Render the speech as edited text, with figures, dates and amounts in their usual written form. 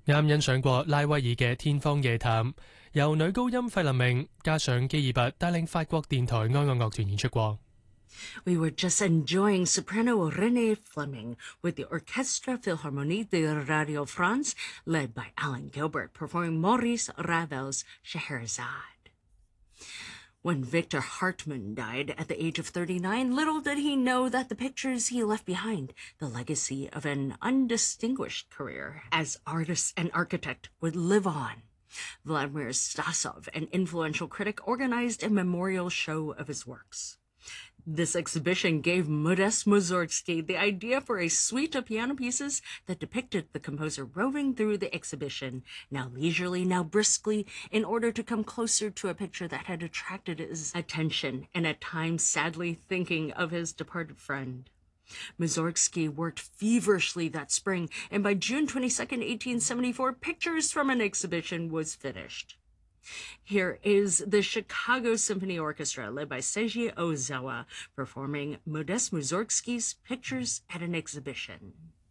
啱欣賞過拉威爾嘅《天方夜譚》，由女高音費林明加上基爾拔帶領法國電台愛樂樂團演出過。 We were just enjoying soprano Renée Fleming with the Orchestre Philharmonique de Radio France, led by Alan Gilbert, performing Maurice Ravel's Scheherazade. When Victor Hartmann died at the age of 39, little did he know that the pictures he left behind, the legacy of an undistinguished career as artist and architect, would live on. Vladimir Stasov, an influential critic, organized a memorial show of his works. This exhibition gave Modest Mussorgsky the idea for a suite of piano pieces that depicted the composer roving through the exhibition, now leisurely, now briskly, in order to come closer to a picture that had attracted his attention, and at times sadly thinking of his departed friend. Mussorgsky worked feverishly that spring, and by June 22nd, 1874, Pictures from an Exhibition was finished. Here is the Chicago Symphony Orchestra, led by Seiji Ozawa, performing Modest Mussorgsky's Pictures at an Exhibition.